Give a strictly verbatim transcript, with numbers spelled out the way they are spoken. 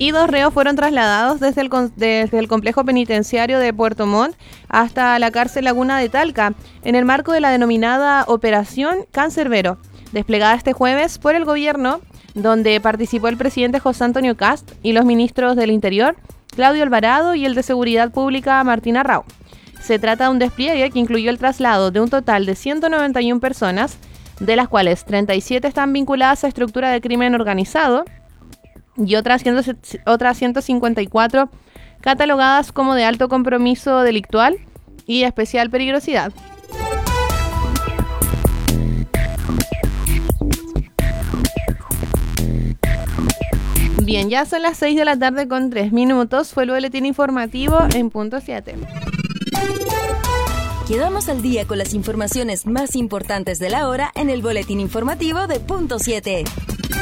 y dos reos fueron trasladados desde el, desde el complejo penitenciario de Puerto Montt hasta la cárcel Laguna de Talca, en el marco de la denominada Operación Cancerbero, desplegada este jueves por el gobierno, donde participó el presidente José Antonio Kast y los ministros del Interior, Claudio Alvarado, y el de Seguridad Pública, Martín Arrau. Se trata de un despliegue que incluyó el traslado de un total de ciento noventa y una personas, de las cuales treinta y siete están vinculadas a estructura de crimen organizado y otras, otras ciento cincuenta y cuatro catalogadas como de alto compromiso delictual y especial peligrosidad. Bien, ya son las seis de la tarde con tres minutos. Fue el boletín informativo en punto siete. Quedamos al día con las informaciones más importantes de la hora en el boletín informativo de punto siete.